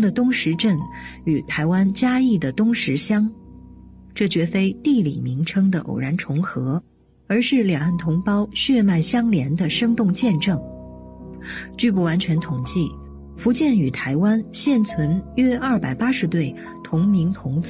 的东石镇与台湾嘉义的东石乡，这绝非地理名称的偶然重合，而是两岸同胞血脉相连的生动见证。据不完全统计，福建与台湾现存约280对同名同宗